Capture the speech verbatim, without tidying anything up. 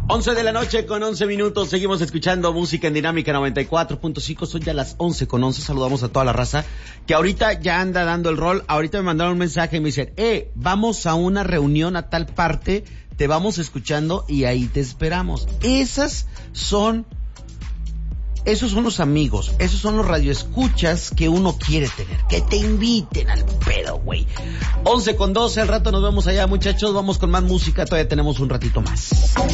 once de la noche con once minutos, seguimos escuchando música en Dinámica noventa y cuatro punto cinco, son ya las once con once, saludamos a toda la raza que ahorita ya anda dando el rol. Ahorita me mandaron un mensaje y me dicen, eh, vamos a una reunión a tal parte, te vamos escuchando y ahí te esperamos. Esas son, esos son los amigos, esos son los radioescuchas que uno quiere tener, que te inviten al pedo, güey. once con doce, al rato nos vemos allá, muchachos, vamos con más música, todavía tenemos un ratito más.